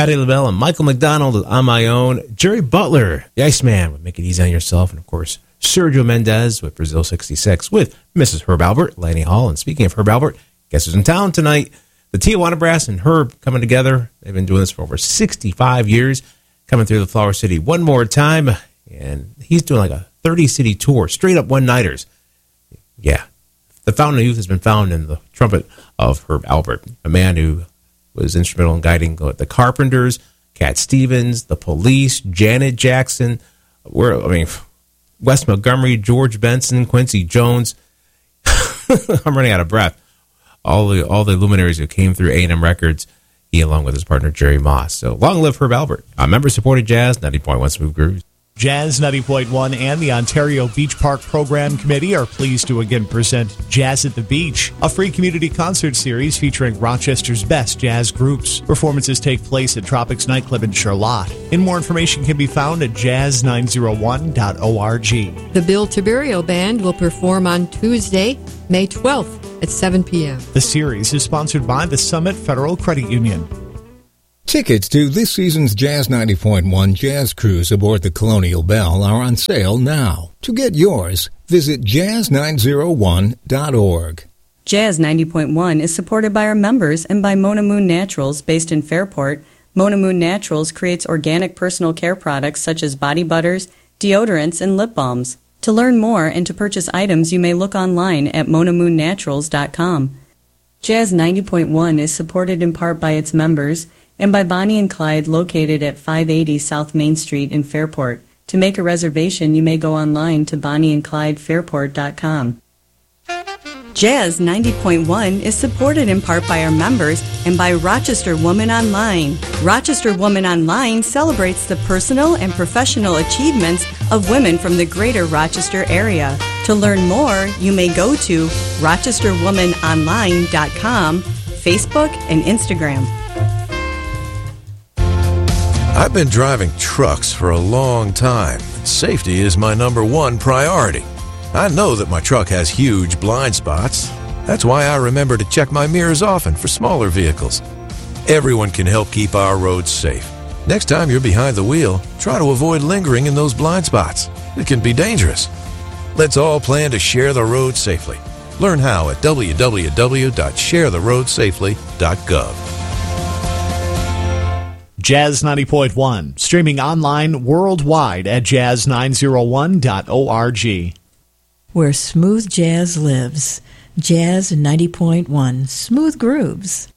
Patti LaBelle and Michael McDonald On My Own. Jerry Butler, the Iceman, with Make It Easy on Yourself. And, of course, Sergio Mendez with Brazil 66 with Mrs. Herb Albert, Laney Hall. And speaking of Herb Albert, guess who's in town tonight? The Tijuana Brass and Herb coming together. They've been doing this for over 65 years, coming through the Flower City one more time. And he's doing like a 30-city tour, straight up one-nighters. Yeah. The Fountain of Youth has been found in the trumpet of Herb Albert, a man who was instrumental in guiding the Carpenters, Cat Stevens, the Police, Janet Jackson, Wes Montgomery, George Benson, Quincy Jones. I'm running out of breath. All the luminaries who came through A&M Records, he along with his partner Jerry Moss. So long live Herb Albert. Member-supported jazz, 90.1 Smooth Grooves. Jazz 90.1 and the Ontario Beach Park Program Committee are pleased to again present Jazz at the Beach, a free community concert series featuring Rochester's best jazz groups. Performances take place at Tropics Nightclub in Charlotte. And more information can be found at jazz901.org. The Bill Tiberio Band will perform on Tuesday, May 12th at 7 p.m. The series is sponsored by the Summit Federal Credit Union. Tickets to this season's Jazz 90.1 Jazz Cruise aboard the Colonial Belle are on sale now. To get yours, visit jazz901.org. Jazz 90.1 is supported by our members and by Mona Moon Naturals based in Fairport. Mona Moon Naturals creates organic personal care products such as body butters, deodorants, and lip balms. To learn more and to purchase items, you may look online at monamoonnaturals.com. Jazz 90.1 is supported in part by its members and by Bonnie and Clyde, located at 580 South Main Street in Fairport. To make a reservation, you may go online to bonnieandclydefairport.com. Jazz 90.1 is supported in part by our members and by Rochester Woman Online. Rochester Woman Online celebrates the personal and professional achievements of women from the greater Rochester area. To learn more, you may go to rochesterwomanonline.com, Facebook, and Instagram. I've been driving trucks for a long time. Safety is my number one priority. I know that my truck has huge blind spots. That's why I remember to check my mirrors often for smaller vehicles. Everyone can help keep our roads safe. Next time you're behind the wheel, try to avoid lingering in those blind spots. It can be dangerous. Let's all plan to share the road safely. Learn how at www.sharetheroadsafely.gov. Jazz 90.1, streaming online worldwide at jazz901.org. Where smooth jazz lives. Jazz 90.1, Smooth Grooves.